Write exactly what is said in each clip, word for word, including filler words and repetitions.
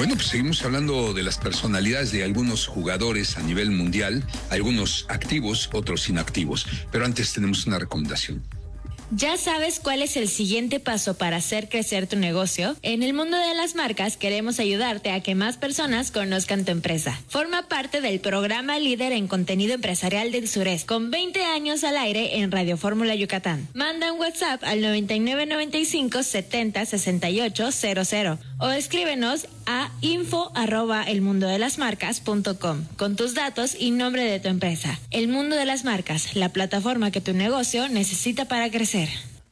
Bueno, pues seguimos hablando de las personalidades de algunos jugadores a nivel mundial, algunos activos, otros inactivos. Pero antes tenemos una recomendación. ¿Ya sabes cuál es el siguiente paso para hacer crecer tu negocio? En el mundo de las marcas queremos ayudarte a que más personas conozcan tu empresa. Forma parte del programa líder en contenido empresarial del Sureste, con veinte años al aire en Radio Fórmula Yucatán. Manda un WhatsApp al noventa y nueve noventa y cinco setenta sesenta y ocho cero cero o escríbenos a info arroba elmundodelasmarcas.com con tus datos y nombre de tu empresa. El Mundo de las Marcas, la plataforma que tu negocio necesita para crecer.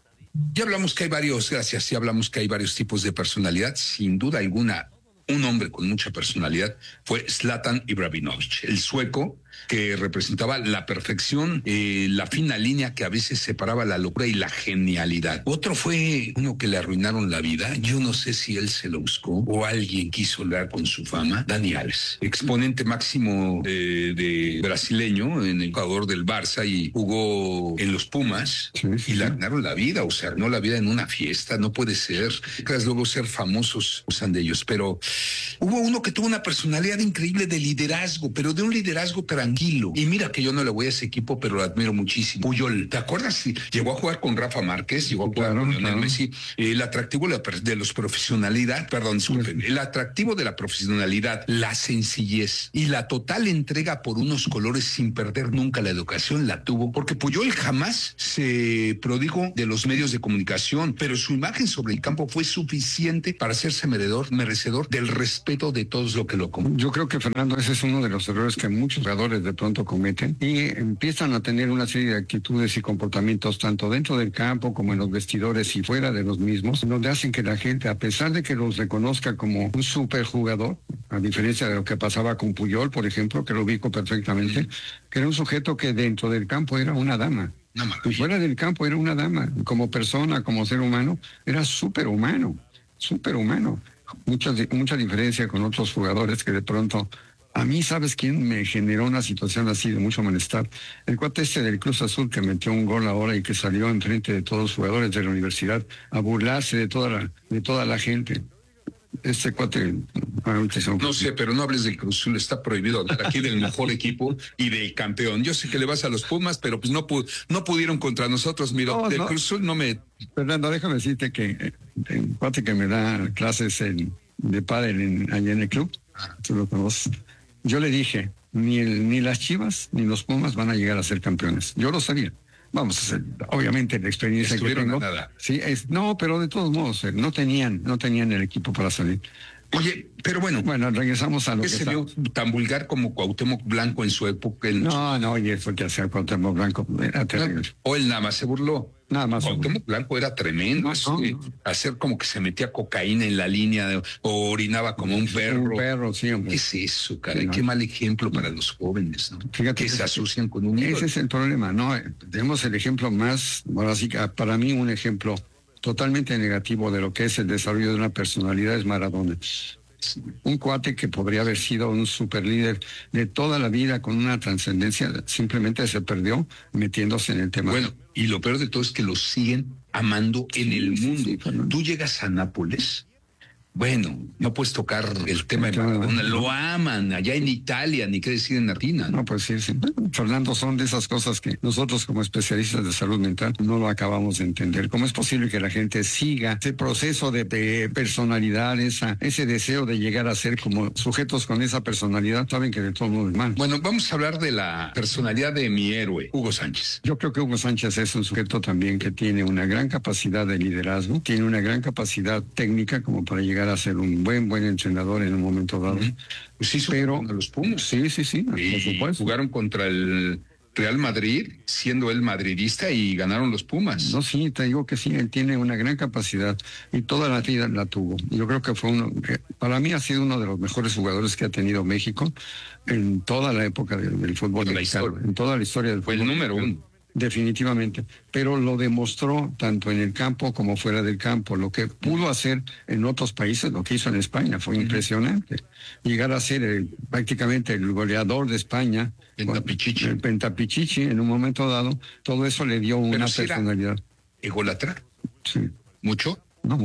Ya hablamos que hay varios, gracias, ya hablamos que hay varios tipos de personalidad. Sin duda alguna, un hombre con mucha personalidad fue Zlatan Ibrahimovic, el sueco que representaba la perfección, eh, la fina línea que a veces separaba la locura y la genialidad. Otro fue uno que le arruinaron la vida. Yo no sé si él se lo buscó o alguien quiso hablar con su fama. Dani Alves, exponente máximo de, de brasileño, en el jugador del Barça, y jugó en los Pumas, sí, sí, y le arruinaron la vida, o sea, arruinó la vida en una fiesta. No puede ser. Tras luego ser famosos usan de ellos, pero hubo uno que tuvo una personalidad increíble de liderazgo, pero de un liderazgo tranquilo. Y mira que yo no le voy a ese equipo, pero lo admiro muchísimo. Puyol, ¿te acuerdas? Sí, llegó a jugar con Rafa Márquez, llegó a jugar claro, con Lionel claro. Messi. El atractivo de, la, de los profesionalidad, perdón, disculpen, el atractivo de la profesionalidad, la sencillez y la total entrega por unos colores sin perder nunca la educación la tuvo, porque Puyol jamás se prodigó de los medios de comunicación, pero su imagen sobre el campo fue suficiente para hacerse merecedor, merecedor del respeto de todos los que lo comen. Yo creo que, Fernando, ese es uno de los errores que muchos jugadores de pronto cometen y empiezan a tener una serie de actitudes y comportamientos tanto dentro del campo como en los vestidores y fuera de los mismos, donde hacen que la gente, a pesar de que los reconozca como un superjugador, a diferencia de lo que pasaba con Puyol, por ejemplo, que lo ubico perfectamente, que era un sujeto que dentro del campo era una dama. Y fuera del campo era una dama. Como persona, como ser humano, era superhumano, superhumano. Mucha, mucha diferencia con otros jugadores que de pronto... A mí, ¿sabes quién me generó una situación así de mucho malestar? El cuate este del Cruz Azul que metió un gol ahora y que salió enfrente de todos los jugadores de la universidad a burlarse de toda la, de toda la gente. Este cuate... No sé, pero no hables del Cruz Azul, está prohibido hablar aquí del mejor equipo y del campeón. Yo sé que le vas a los Pumas, pero pues no, pu no pudieron contra nosotros. Mira, no, del no. Cruz Azul no me... Fernando, déjame decirte que eh, el cuate que me da clases en, de pádel en, allá en el club, tú lo conoces. Yo le dije, ni, el, ni las Chivas ni los Pumas van a llegar a ser campeones. Yo lo sabía. Vamos, obviamente la experiencia que tengo. Nada. Sí, es, no, pero de todos modos, no tenían, no tenían el equipo para salir. Oye, pero bueno. Bueno, regresamos a lo que se vio tan vulgar como Cuauhtémoc Blanco en su época. En... No, no, oye, fue que hacía Cuauhtémoc Blanco. Era terrible. O él nada más se burló. Nada más. Cuauhtémoc Blanco era tremendo. No, no, no. Hacer como que se metía cocaína en la línea de, o orinaba como un perro. Un perro, sí, hombre. ¿Qué es eso, cara? Sí, no. Qué mal ejemplo para los jóvenes, ¿no? Fíjate que se asocian con un ídolo. Ese es el problema, ¿no? Tenemos el ejemplo más, bueno, así que para mí un ejemplo totalmente negativo de lo que es el desarrollo de una personalidad es Maradona. Un cuate que podría haber sido un super líder de toda la vida con una trascendencia, simplemente se perdió metiéndose en el tema. Bueno, y lo peor de todo es que lo siguen amando en sí, el mundo. Sí, sí, Tú llegas a Nápoles, bueno, no puedes tocar el tema de Maradona, lo aman allá en Italia, ni qué decir en Argentina. No, pues sí, sí. Fernando, son de esas cosas que nosotros como especialistas de salud mental no lo acabamos de entender. ¿Cómo es posible que la gente siga ese proceso de, de personalidad, esa, ese deseo de llegar a ser como sujetos con esa personalidad? Saben que de todo modo es mal. Bueno, vamos a hablar de la personalidad de mi héroe, Hugo Sánchez. Yo creo que Hugo Sánchez es un sujeto también que tiene una gran capacidad de liderazgo, tiene una gran capacidad técnica como para llegar a ser un buen, buen entrenador en un momento dado. Uh-huh. Pues sí, pero los Pumas. Sí, sí, sí, por supuesto. Jugaron contra el Real Madrid, siendo él madridista, y ganaron los Pumas. No, sí, te digo que sí, él tiene una gran capacidad y toda la vida la tuvo. Yo creo que fue uno, que para mí ha sido uno de los mejores jugadores que ha tenido México en toda la época del, del fútbol en, mexicano, en toda la historia del fue fútbol. Fue el número uno. Definitivamente, pero lo demostró tanto en el campo como fuera del campo. Lo que pudo hacer en otros países, lo que hizo en España, fue impresionante. Llegar a ser el, prácticamente el goleador de España, Pentapichichi. el Pentapichichi en un momento dado, todo eso le dio una pero si personalidad. ¿Ególatra? Sí. ¿Mucho? No mucho.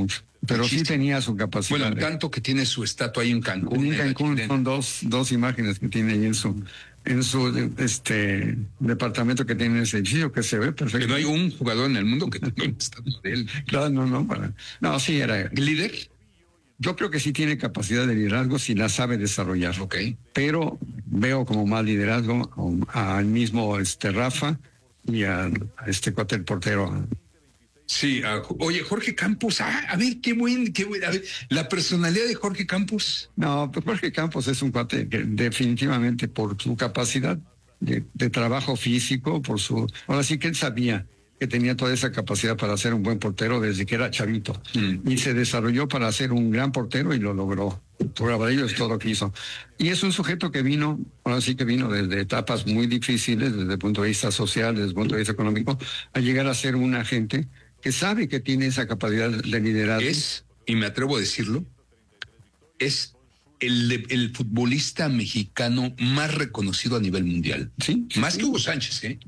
pero Muchísimo. sí tenía su capacidad. Bueno, de- tanto que tiene su estatua ahí en Cancún. En en Cancún el- son dos, dos imágenes que tiene ahí en su, en su este departamento que tiene en ese edificio, que se ve perfecto. Que no hay un jugador en el mundo que tenga una estatua de él. Claro, no, no, para. No, sí era. ¿Líder? Yo creo que sí tiene capacidad de liderazgo si la sabe desarrollar. Ok. Pero veo como más liderazgo al mismo este Rafa y a, a este cuate el portero. Sí, a- oye, Jorge Campos, ah, a ver, qué buen, qué buen, a ver, la personalidad de Jorge Campos. No, pues Jorge Campos es un cuate que definitivamente por su capacidad de, de trabajo físico, por su... Ahora sí que él sabía que tenía toda esa capacidad para ser un buen portero desde que era chavito. Mm. Y se desarrolló para ser un gran portero y lo logró. Por ello es todo lo que hizo. Y es un sujeto que vino, ahora sí que vino desde etapas muy difíciles, desde el punto de vista social, desde el punto de vista económico, a llegar a ser un agente que sabe que tiene esa capacidad de liderazgo. Es, y me atrevo a decirlo, es el, de- el futbolista mexicano más reconocido a nivel mundial. Sí, sí, Más sí. que Hugo Sánchez, ¿eh?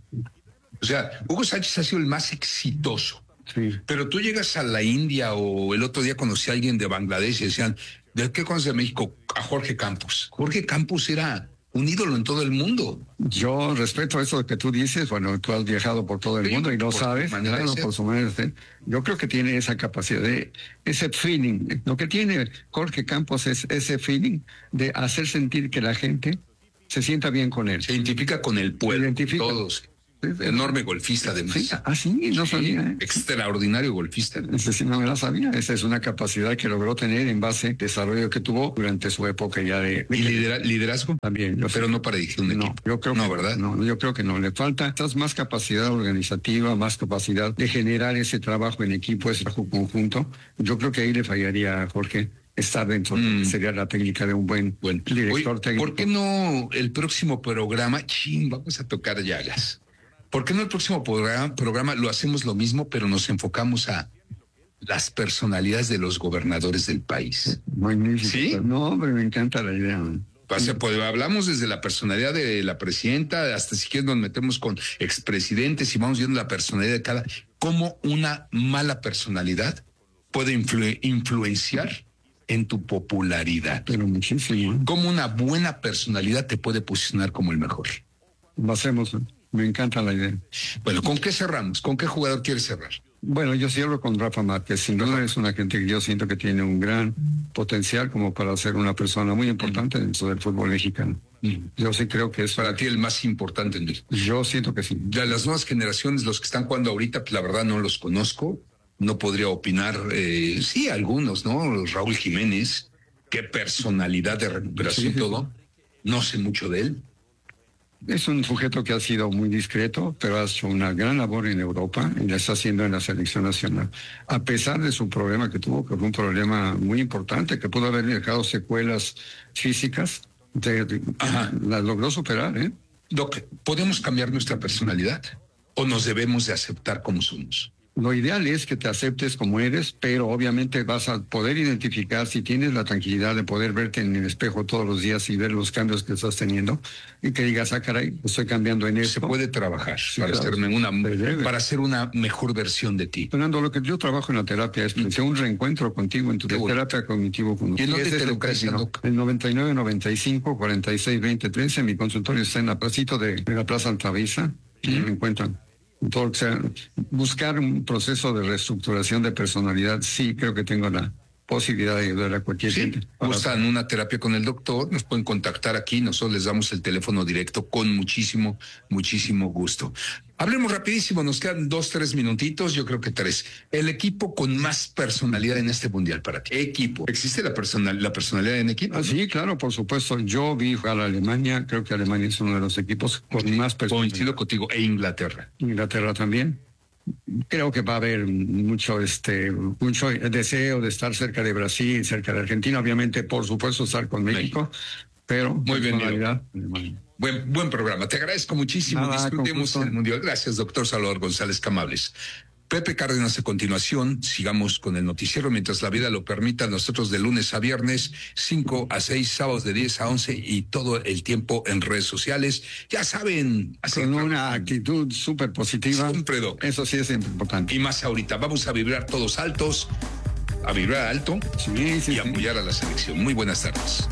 O sea, Hugo Sánchez ha sido el más exitoso. Sí. Pero tú llegas a la India o el otro día conocí a alguien de Bangladesh y decían, ¿de qué conoces de México? A Jorge Campos. Jorge Campos era un ídolo en todo el mundo. Yo respeto eso que tú dices, bueno, tú has viajado por todo el Sí, mundo y lo por su sabes, manera de claro, ser. por su manera de ser. Yo creo que tiene esa capacidad de, ese feeling. Lo que tiene Jorge Campos es ese feeling de hacer sentir que la gente se sienta bien con él. Se identifica con el pueblo. Se identifica. Todos. Sí, sí. Enorme golfista, además. Sí, así, no Sí, sabía, ¿eh? extraordinario golfista. Ese sí no me la sabía. Esa es una capacidad que logró tener en base al desarrollo que tuvo durante su época ya de... ¿Y lidera- liderazgo? También. Yo Pero no para dirigir un No, equipo. yo creo no, que ¿verdad? No, yo creo que no. Le falta quizás más capacidad organizativa, más capacidad de generar ese trabajo en equipo, ese trabajo conjunto. Yo creo que ahí le fallaría a Jorge estar dentro. Mm. Sería la técnica de un buen Bueno, director oye, técnico. ¿por qué no el próximo programa? Chin, vamos a tocar llagas. ¿Por qué no el próximo programa, programa lo hacemos lo mismo, pero nos enfocamos a las personalidades de los gobernadores del país? Magnífico. ¿Sí? No, hombre, me encanta la idea. O sea, pues, hablamos desde la personalidad de la presidenta, hasta si quieres nos metemos con expresidentes y vamos viendo la personalidad de cada. Cómo una mala personalidad puede influ- influenciar en tu popularidad. Pero muchísimo. ¿eh? Cómo una buena personalidad te puede posicionar como el mejor. Lo hacemos. ¿eh? Me encanta la idea. Bueno, ¿con qué cerramos? ¿Con qué jugador quieres cerrar? Bueno, yo cierro con Rafa Márquez. Sin duda es una gente que yo siento que tiene un gran potencial como para ser una persona muy importante dentro del fútbol mexicano. Yo sí creo que es Para ti el más importante en México. Yo siento que sí. De las nuevas generaciones, los que están jugando ahorita, pues la verdad no los conozco. No podría opinar. Eh, sí, algunos, ¿no? Raúl Jiménez, qué personalidad de recuperación Sí, y sí. todo. No sé mucho de él. Es un sujeto que ha sido muy discreto, pero ha hecho una gran labor en Europa y la está haciendo en la selección nacional. A pesar de su problema que tuvo, que fue un problema muy importante, que pudo haber dejado secuelas físicas, de- de- Ajá. las logró superar, ¿eh? Doc, ¿podemos cambiar nuestra personalidad o nos debemos de aceptar como somos? Lo ideal es que te aceptes como eres, pero obviamente vas a poder identificar si tienes la tranquilidad de poder verte en el espejo todos los días y ver los cambios que estás teniendo y que digas, ah, caray, estoy cambiando en Se esto. puede trabajar para, claro. hacerme una, Se debe. para hacer una mejor versión de ti. Fernando, lo que yo trabajo en la terapia es que sea un reencuentro contigo en tu Qué bueno. terapia cognitivo. ¿Y en dónde ese te es el localizan, término. Doc? El noventa y nueve noventa y cinco cuarenta y seis veinte trece. Mi consultorio está en la placito de, de la Plaza Altavisa. Y me encuentran. Todo lo que sea, buscar un proceso de reestructuración de personalidad, sí creo que tengo la posibilidad de ayudar a cualquier Sí, gente. Para- gustan una terapia con el doctor, nos pueden contactar aquí, nosotros les damos el teléfono directo con muchísimo, muchísimo gusto. Hablemos rapidísimo, nos quedan dos, tres minutitos, yo creo que tres. El equipo con más personalidad en este mundial para ti. Equipo. ¿Existe la, personal, la personalidad en equipo? Ah, sí, claro, por supuesto. Yo vi jugar a Alemania, creo que Alemania es uno de los equipos con más personalidad. Coincido contigo, e Inglaterra. Inglaterra también. Creo que va a haber mucho este mucho deseo de estar cerca de Brasil, cerca de Argentina, obviamente, por supuesto, estar con México, pero Muy bien, personalidad, Alemania. Buen, buen programa, te agradezco muchísimo. Nada, Disfrutemos con gusto. el mundial. Gracias, doctor Salvador González Camables. Pepe Cárdenas a continuación, sigamos con el noticiero mientras la vida lo permita, nosotros de lunes a viernes, cinco a seis, sábados de diez a once y todo el tiempo en redes sociales. Ya saben, así Con una actitud súper positiva. Siempre, Doc. Eso sí es importante. y más ahorita. Vamos a vibrar todos altos. a vibrar alto Sí, sí, y sí. apoyar a la selección. Muy buenas tardes.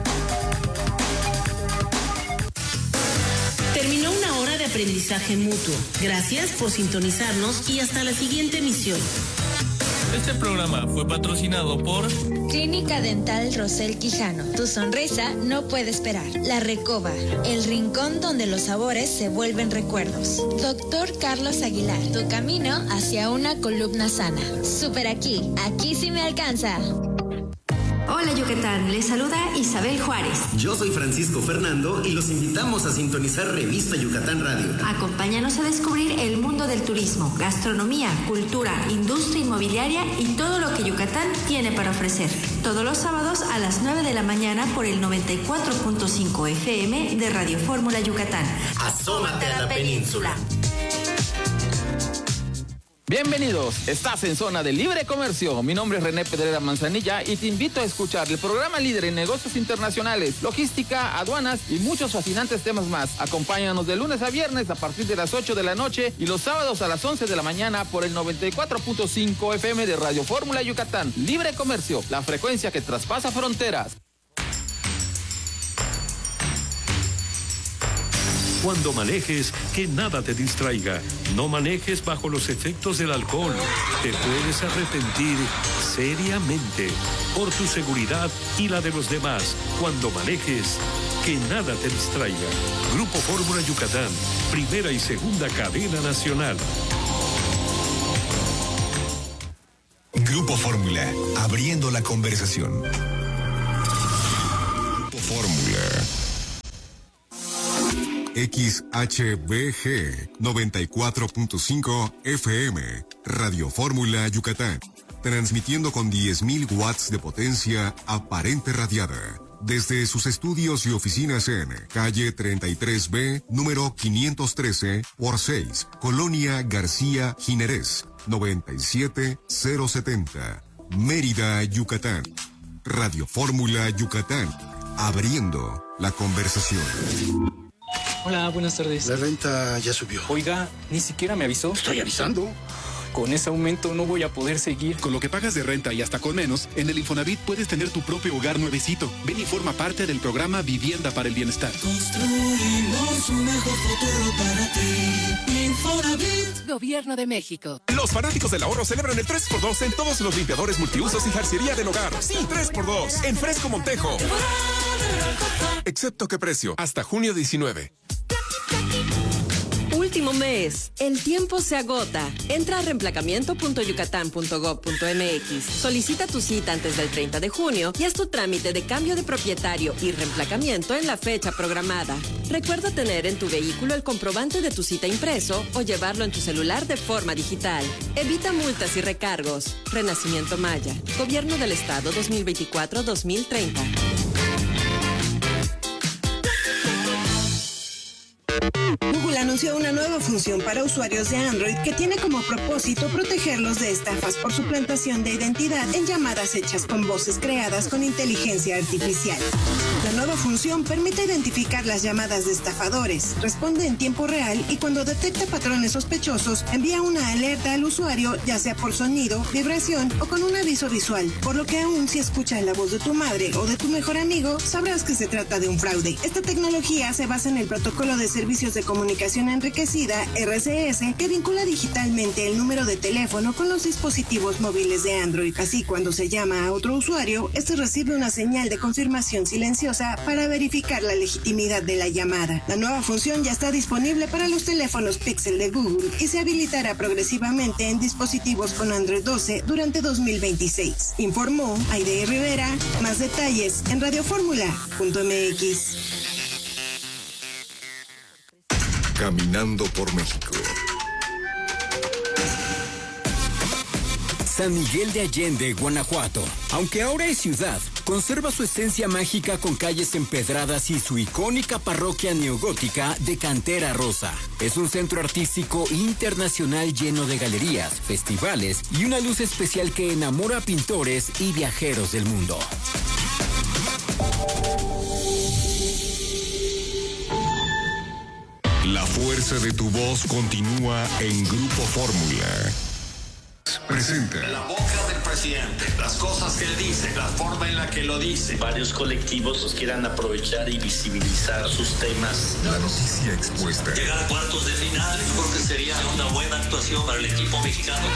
Terminó una hora de aprendizaje mutuo. Gracias por sintonizarnos y hasta la siguiente emisión. Este programa fue patrocinado por Clínica Dental Rosel Quijano. Tu sonrisa no puede esperar. La Recoba, el rincón donde los sabores se vuelven recuerdos. Doctor Carlos Aguilar, tu camino hacia una columna sana. Super aquí, aquí sí me alcanza. Hola Yucatán, les saluda Isabel Juárez. Yo soy Francisco Fernando y los invitamos a sintonizar Revista Yucatán Radio. Acompáñanos a descubrir el mundo del turismo, gastronomía, cultura, industria inmobiliaria y todo lo que Yucatán tiene para ofrecer. Todos los sábados a las nueve de la mañana por el noventa y cuatro punto cinco F M de Radio Fórmula Yucatán. Asómate a la península. Bienvenidos, estás en Zona de Libre Comercio. Mi nombre es René Pedrera Manzanilla y te invito a escuchar el programa líder en negocios internacionales, logística, aduanas y muchos fascinantes temas más. Acompáñanos de lunes a viernes a partir de las ocho de la noche y los sábados a las once de la mañana por el noventa y cuatro punto cinco F M de Radio Fórmula Yucatán. Libre Comercio, la frecuencia que traspasa fronteras. Cuando manejes, que nada te distraiga. No manejes bajo los efectos del alcohol. Te puedes arrepentir seriamente. Por tu seguridad y la de los demás. Cuando manejes, que nada te distraiga. Grupo Fórmula Yucatán, primera y segunda cadena nacional. Grupo Fórmula, abriendo la conversación. Grupo Fórmula. X H B G noventa y cuatro punto cinco F M, Radio Fórmula Yucatán, transmitiendo con diez mil watts de potencia aparente radiada, desde sus estudios y oficinas en calle treinta y tres B, número quinientos trece por seis, Colonia García Jiménez, noventa y siete mil setenta, Mérida, Yucatán. Radio Fórmula Yucatán, abriendo la conversación. Hola, buenas tardes. La renta ya subió. Oiga, ni siquiera me avisó. Estoy avisando. Con ese aumento no voy a poder seguir. Con lo que pagas de renta y hasta con menos, en el Infonavit puedes tener tu propio hogar nuevecito. Ven y forma parte del programa Vivienda para el Bienestar. Construimos un mejor futuro para ti. Infonavit. Gobierno de México. Los fanáticos del ahorro celebran el tres por dos en todos los limpiadores multiusos y jarcería del hogar. Sí, tres por dos en Fresco Montejo. Excepto qué precio, hasta junio diecinueve. Último mes. El tiempo se agota. Entra a reemplacamiento punto yucatán punto gob punto m x. Solicita tu cita antes del treinta de junio y haz tu trámite de cambio de propietario y reemplacamiento en la fecha programada. Recuerda tener en tu vehículo el comprobante de tu cita impreso o llevarlo en tu celular de forma digital. Evita multas y recargos. Renacimiento Maya. Gobierno del Estado dos mil veinticuatro a dos mil treinta. Google anunció una nueva función para usuarios de Android que tiene como propósito protegerlos de estafas por suplantación de identidad en llamadas hechas con voces creadas con inteligencia artificial. La nueva función permite identificar las llamadas de estafadores, responde en tiempo real y cuando detecta patrones sospechosos envía una alerta al usuario, ya sea por sonido, vibración o con un aviso visual, por lo que aún si escuchas la voz de tu madre o de tu mejor amigo, sabrás que se trata de un fraude. Esta tecnología se basa en el protocolo de servicios de comunicación enriquecida, R C S, que vincula digitalmente el número de teléfono con los dispositivos móviles de Android. Así, cuando se llama a otro usuario, este recibe una señal de confirmación silenciosa para verificar la legitimidad de la llamada. La nueva función ya está disponible para los teléfonos Pixel de Google y se habilitará progresivamente en dispositivos con Android doce durante dos mil veintiséis. Informó Aide Rivera. Más detalles en radio fórmula punto m x. Caminando por México. San Miguel de Allende, Guanajuato. Aunque ahora es ciudad, conserva su esencia mágica con calles empedradas y su icónica parroquia neogótica de cantera rosa. Es un centro artístico internacional lleno de galerías, festivales y una luz especial que enamora a pintores y viajeros del mundo. La fuerza de tu voz continúa en Grupo Fórmula. presenta La boca del presidente, las cosas que él dice, la forma en la que lo dice. Varios colectivos los quieran aprovechar y visibilizar sus temas. La noticia expuesta. Llegar a cuartos de final, porque sería una buena actuación para el equipo mexicano.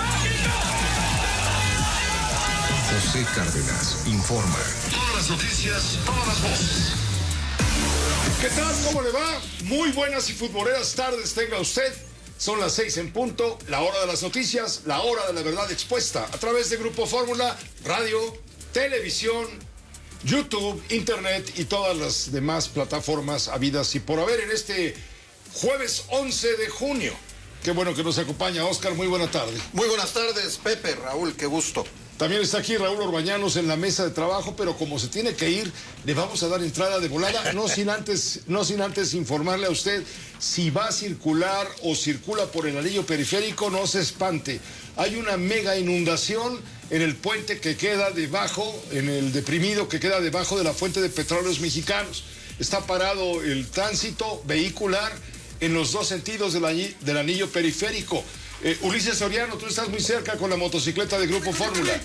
José Cárdenas informa. Todas las noticias, todas las voces. ¿Qué tal? ¿Cómo le va? Muy buenas y futboleras tardes tenga usted. Son las seis en punto, la hora de las noticias, la hora de la verdad expuesta a través de Grupo Fórmula, radio, televisión, YouTube, internet y todas las demás plataformas habidas y por haber en este jueves once de junio. Qué bueno que nos acompaña Oscar, muy buena tarde. Muy buenas tardes, Pepe, Raúl, qué gusto. También está aquí Raúl Orbañanos en la mesa de trabajo, pero como se tiene que ir, le vamos a dar entrada de volada, no sin antes, no sin antes informarle a usted si va a circular o circula por el anillo periférico, no se espante. Hay una mega inundación en el puente que queda debajo, en el deprimido que queda debajo de la fuente de Petróleos Mexicanos. Está parado el tránsito vehicular en los dos sentidos del anillo, del anillo periférico. Eh, Ulises Soriano, tú estás muy cerca con la motocicleta de Grupo Fórmula.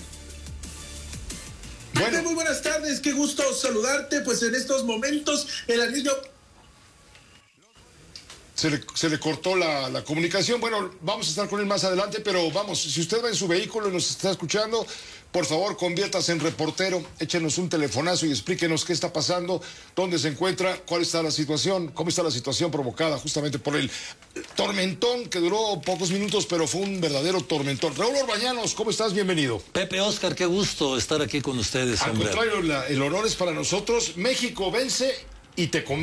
Bueno. Muy buenas tardes, qué gusto saludarte. Pues en estos momentos el anillo... Se le, se le cortó la, la comunicación. Bueno, vamos a estar con él más adelante, pero vamos, si usted va en su vehículo y nos está escuchando, por favor, conviértase en reportero, échenos un telefonazo y explíquenos qué está pasando, dónde se encuentra, cuál está la situación, cómo está la situación provocada justamente por el tormentón que duró pocos minutos, pero fue un verdadero tormentón. Raúl Orbañanos, ¿cómo estás? Bienvenido. Pepe, Oscar, qué gusto estar aquí con ustedes, Al hombre. contrario, la, el honor es para nosotros. México vence y te convence.